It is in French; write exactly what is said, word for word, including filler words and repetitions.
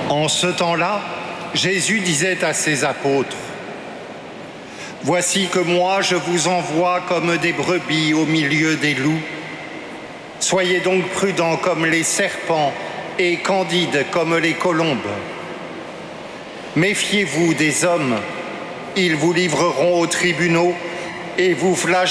En ce temps-là, Jésus disait à ses apôtres, « Voici que moi je vous envoie comme des brebis au milieu des loups. Soyez donc prudents comme les serpents et candides comme les colombes. Méfiez-vous des hommes, ils vous livreront aux tribunaux et vous flagelleront